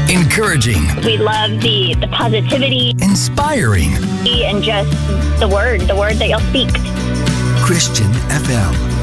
Encouraging. We love the positivity. Inspiring. And just the word that you'll speak. Christian FM.